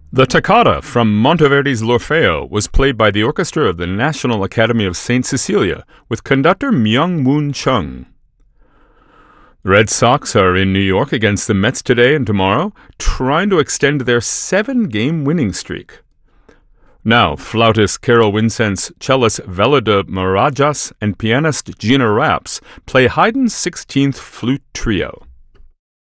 The toccata from Monteverdi's L'Orfeo was played by the orchestra of the National Academy of St. Cecilia with conductor Myung-Moon Chung. The Red Sox are in New York against the Mets today and tomorrow, trying to extend their 7-game winning streak. Now, flautist Carol Wincense, cellist Velida Marajas, and pianist Gina Raps play Haydn's 16th Flute Trio.